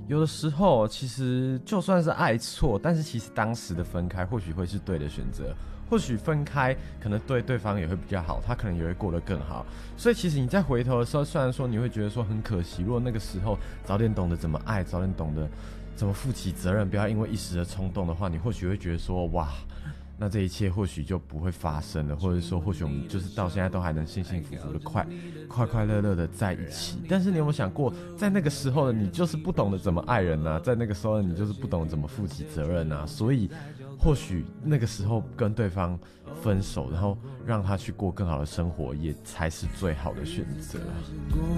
有的时候其实就算是爱错，但是其实当时的分开或许会是对的选择，或许分开可能对对方也会比较好，他可能也会过得更好。所以其实你再回头的时候，虽然说你会觉得说很可惜，如果那个时候早点懂得怎么爱，早点懂得怎么负起责任，不要因为一时的冲动的话，你或许会觉得说哇，那这一切或许就不会发生了，或者说或许我们就是到现在都还能幸幸福福的快快乐乐的在一起。但是你有没有想过，在那个时候的你就是不懂得怎么爱人啊，在那个时候的你就是不懂得怎么负起责任啊，所以或许那个时候跟对方分手，然后让他去过更好的生活，也才是最好的选择。